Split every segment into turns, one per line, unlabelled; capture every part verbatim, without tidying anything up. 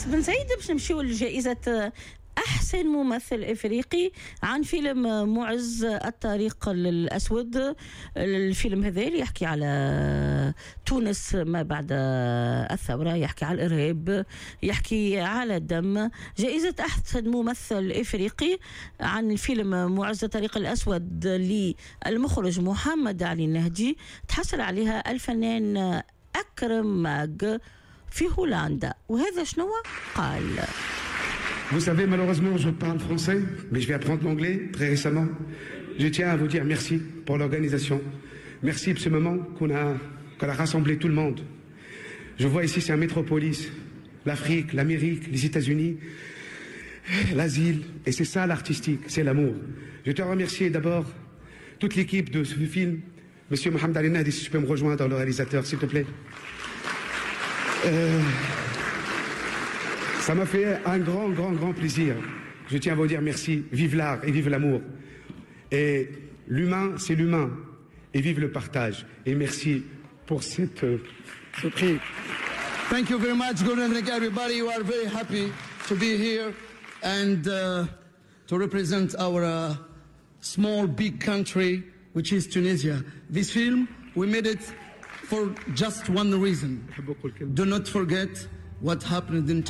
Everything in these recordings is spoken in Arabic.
تونس بن سعيد باش نمشيو لجائزة أحسن ممثل إفريقي عن فيلم معز الطريق الأسود. الفيلم هذا اللي يحكي على تونس ما بعد الثورة، يحكي على الإرهاب، يحكي على الدم. جائزة أحسن ممثل إفريقي عن الفيلم معز الطريق الأسود للمخرج محمد علي النهدي تحصل عليها الفنان أكرم ماغ في هولندا. وهذا شنو قال؟
Vous savez, malheureusement, je parle français, mais je vais apprendre l'anglais très récemment. Je tiens à vous dire merci pour l'organisation. Merci pour ce moment qu'on a, qu'on a rassemblé tout le monde. Je vois ici, c'est un métropolis. L'Afrique, l'Amérique, les États-Unis, l'asile. Et c'est ça l'artistique, c'est l'amour. Je tiens à remercier d'abord toute l'équipe de ce film. Monsieur Mohamed Ali Nahdi, si tu peux me rejoindre, le réalisateur, s'il te plaît. Euh... Ça m'a fait un grand, grand, grand plaisir. Je tiens à vous dire merci. Vive l'art et vive l'amour. Et l'humain, c'est l'humain. Et vive le partage. Et merci pour cette, euh, ce prix.
Thank you very much. Good evening, everybody. We are very happy to be here and uh, to represent our uh, small, big country, which is Tunisia. This film, we made it for just one reason. Do not forget what happened in Tunisia.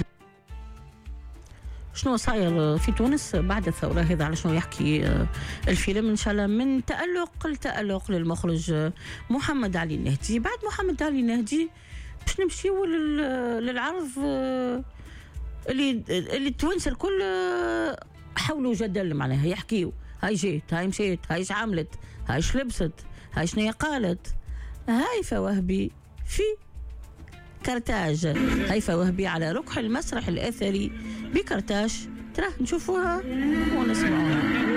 شنو صاير في تونس بعد الثورة؟ هذا على شنو يحكي الفيلم إن شاء الله، من تألق لتألق للمخرج محمد علي النهدي. بعد محمد علي النهدي باش نمشيو للعرض اللي اللي التوانسة الكل حاولوا جدل معناها يحكيوا هاي جيت، هاي مشيت، هاي اش عملت، هاي اش لبست، هاي شنو قالت. هايفة وهبي في كرتاج، هيفا وهبي على ركح المسرح الأثري بكرتاج. تراه نشوفوها ونسمعوها.